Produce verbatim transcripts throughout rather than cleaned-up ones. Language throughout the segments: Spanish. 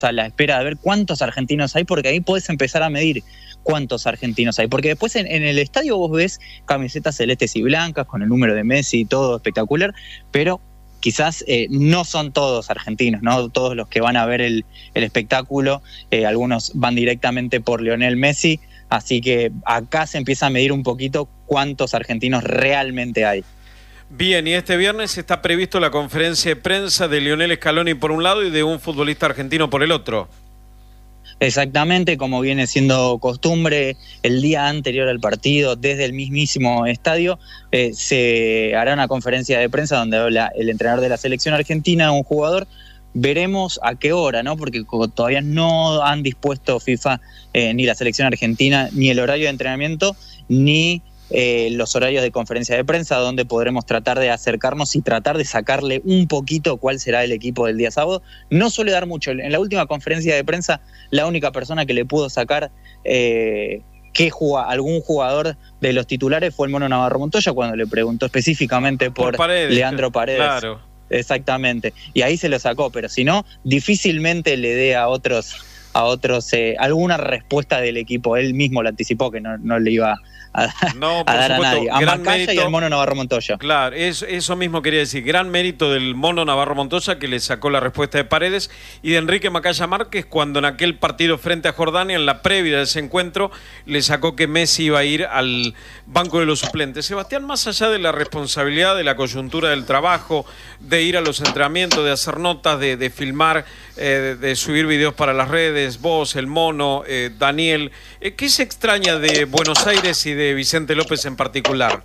a la espera de ver cuántos argentinos hay, porque ahí podés empezar a medir cuántos argentinos hay, porque después en, en el estadio vos ves camisetas celestes y blancas con el número de Messi y todo espectacular, pero quizás eh, no son todos argentinos, no todos los que van a ver el, el espectáculo, eh, algunos van directamente por Lionel Messi, así que acá se empieza a medir un poquito cuántos argentinos realmente hay. Bien, y este viernes está previsto la conferencia de prensa de Lionel Scaloni por un lado y de un futbolista argentino por el otro. Exactamente, como viene siendo costumbre, el día anterior al partido, desde el mismísimo estadio, eh, se hará una conferencia de prensa donde habla el entrenador de la selección argentina, un jugador. Veremos a qué hora, ¿no? Porque todavía no han dispuesto FIFA eh, ni la selección argentina, ni el horario de entrenamiento, ni Eh, los horarios de conferencia de prensa, donde podremos tratar de acercarnos y tratar de sacarle un poquito cuál será el equipo del día sábado. No suele dar mucho. En la última conferencia de prensa, la única persona que le pudo sacar eh, qué juega, algún jugador de los titulares fue el Mono Navarro Montoya, cuando le preguntó específicamente por, por Paredes, Leandro Paredes. Claro. Exactamente. Y ahí se lo sacó, pero si no, difícilmente le dé a otros, a otros eh, alguna respuesta del equipo. Él mismo lo anticipó que no, no le iba a, no, a dar supuesto, a nadie. A gran Macaya mérito, y al Mono Navarro Montoya. Claro, eso, eso mismo quería decir. Gran mérito del Mono Navarro Montoya, que le sacó la respuesta de Paredes, y de Enrique Macaya Márquez, cuando en aquel partido frente a Jordania, en la previa de ese encuentro, le sacó que Messi iba a ir al banco de los suplentes. Sebastián, más allá de la responsabilidad, de la coyuntura del trabajo, de ir a los entrenamientos, de hacer notas, de, de filmar, eh, de subir videos para las redes, vos, el Mono, eh, Daniel, eh, ¿qué se extraña de Buenos Aires y de Vicente López en particular?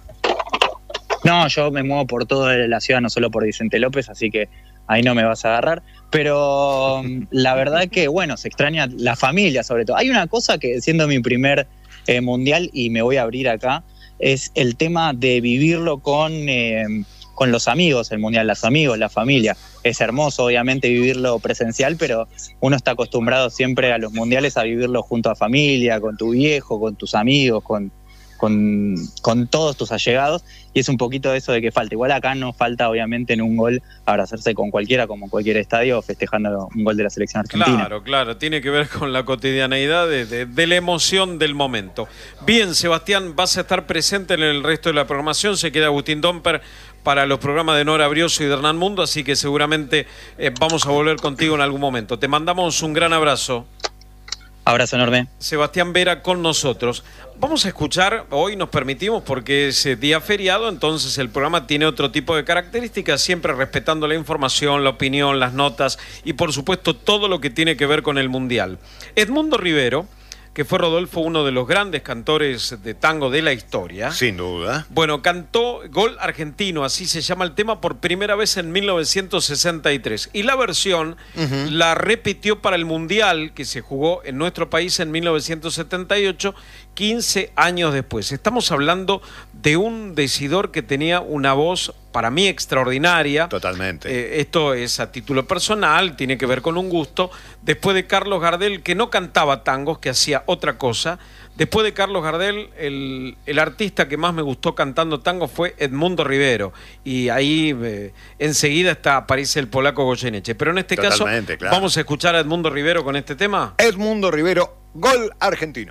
No, yo me muevo por toda la ciudad, no solo por Vicente López, así que ahí no me vas a agarrar, pero la verdad que, bueno, se extraña la familia sobre todo. Hay una cosa que, siendo mi primer eh, mundial, y me voy a abrir acá, es el tema de vivirlo con, eh, con los amigos, el mundial, los amigos, la familia. Es hermoso, obviamente, vivirlo presencial, pero uno está acostumbrado siempre a los mundiales a vivirlo junto a familia, con tu viejo, con tus amigos, con... Con, con todos tus allegados, y es un poquito eso de que falta. Igual acá no falta, obviamente, en un gol abrazarse con cualquiera, como en cualquier estadio, festejando un gol de la selección argentina. Claro, claro, tiene que ver con la cotidianeidad de, de, de la emoción del momento. Bien, Sebastián, vas a estar presente en el resto de la programación. Se queda Agustín Domper para los programas de Nora Brioso y de Hernán Mundo, así que seguramente eh, vamos a volver contigo en algún momento. Te mandamos un gran abrazo. Abrazo enorme. Sebastián Vera con nosotros. Vamos a escuchar, hoy nos permitimos porque es día feriado, entonces el programa tiene otro tipo de características, siempre respetando la información, la opinión, las notas y por supuesto todo lo que tiene que ver con el Mundial. Edmundo Rivero, que fue, Rodolfo, uno de los grandes cantores de tango de la historia. Sin duda. Bueno, cantó Gol Argentino, así se llama el tema, por primera vez en mil novecientos sesenta y tres. Y la versión uh-huh. la repitió para el Mundial, que se jugó en nuestro país en mil novecientos setenta y ocho, quince años después. Estamos hablando de un decidor que tenía una voz, para mí, extraordinaria. Totalmente. Eh, esto es a título personal, tiene que ver con un gusto. Después de Carlos Gardel, que no cantaba tangos, que hacía otra cosa. Después de Carlos Gardel, el, el artista que más me gustó cantando tango fue Edmundo Rivero. Y ahí eh, enseguida está, aparece el polaco Goyeneche. Pero en este Totalmente, caso, claro. ¿vamos a escuchar a Edmundo Rivero con este tema? Edmundo Rivero, Gol Argentino.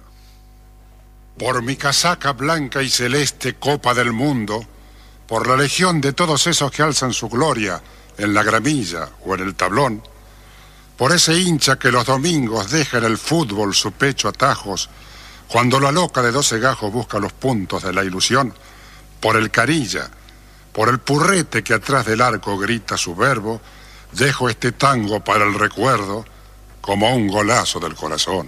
Por mi casaca blanca y celeste, Copa del Mundo, por la legión de todos esos que alzan su gloria en la gramilla o en el tablón, por ese hincha que los domingos deja en el fútbol su pecho a tajos, cuando la loca de doce gajos busca los puntos de la ilusión, por el carilla, por el purrete que atrás del arco grita su verbo, dejo este tango para el recuerdo como un golazo del corazón.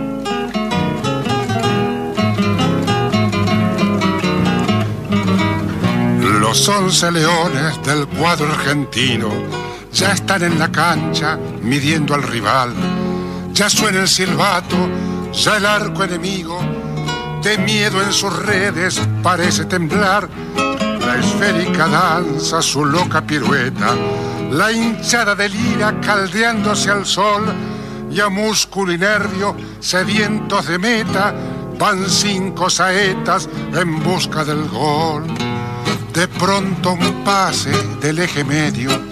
Los once leones del cuadro argentino ya están en la cancha midiendo al rival. Ya suena el silbato, ya el arco enemigo de miedo en sus redes parece temblar. La esférica danza su loca pirueta, la hinchada delira caldeándose al sol, y a músculo y nervio sedientos de meta van cinco saetas en busca del gol. De pronto un pase del eje medio